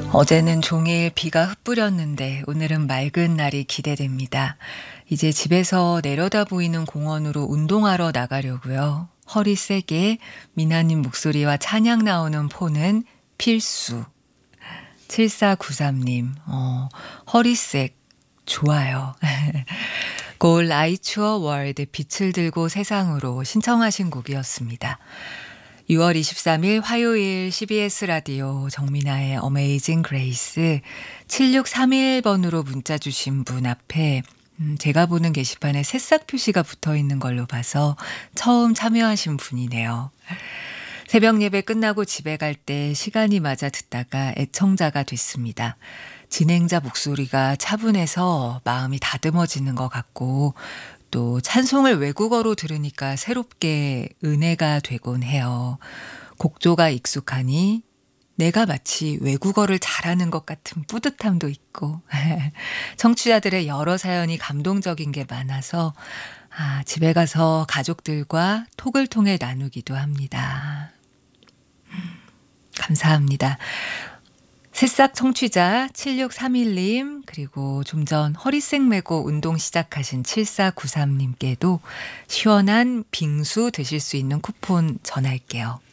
어제는 종일 비가 흩뿌렸는데 오늘은 맑은 날이 기대됩니다. 이제 집에서 내려다 보이는 공원으로 운동하러 나가려고요. 허리 세게 미나님 목소리와 찬양 나오는 폰은 필수. 7493님, 허리색 좋아요. 골 아이추어 월드 빛을 들고 세상으로 신청하신 곡이었습니다. 6월 23일 화요일 CBS 라디오 정민아의 어메이징 그레이스 7631번으로 문자 주신 분 앞에 제가 보는 게시판에 새싹 표시가 붙어 있는 걸로 봐서 처음 참여하신 분이네요. 새벽 예배 끝나고 집에 갈 때 시간이 맞아 듣다가 애청자가 됐습니다. 진행자 목소리가 차분해서 마음이 다듬어지는 것 같고 또 찬송을 외국어로 들으니까 새롭게 은혜가 되곤 해요. 곡조가 익숙하니 내가 마치 외국어를 잘하는 것 같은 뿌듯함도 있고 청취자들의 여러 사연이 감동적인 게 많아서 집에 가서 가족들과 톡을 통해 나누기도 합니다. 감사합니다. 새싹 청취자 7631님 그리고 좀 전 허리색 메고 운동 시작하신 7493님께도 시원한 빙수 드실 수 있는 쿠폰 전할게요.